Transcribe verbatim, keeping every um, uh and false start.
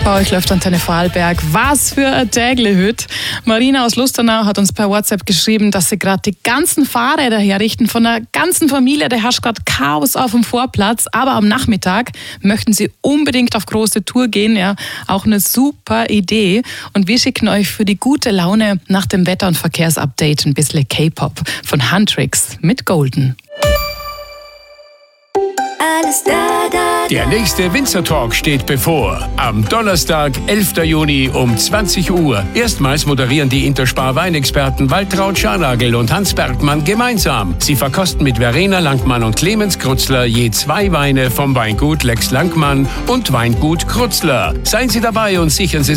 Bei euch läuft Antenne Vorarlberg. Was für ein Tägle heute. Marina aus Lustenau hat uns per WhatsApp geschrieben, dass sie gerade die ganzen Fahrräder herrichten von der ganzen Familie. Da herrscht gerade Chaos auf dem Vorplatz. Aber am Nachmittag möchten sie unbedingt auf große Tour gehen. Ja, auch eine super Idee. Und wir schicken euch für die gute Laune nach dem Wetter- und Verkehrsupdate ein bisschen K-Pop von Huntrix mit Golden. Alles da, da, da. Der nächste Winzer Talk steht bevor. Am Donnerstag, elften Juni um zwanzig Uhr. Erstmals moderieren die Interspar Weinexperten Waltraud Scharnagel und Hans Bergmann gemeinsam. Sie verkosten mit Verena Langmann und Clemens Krutzler je zwei Weine vom Weingut Lex Langmann und Weingut Krutzler. Seien Sie dabei und sichern Sie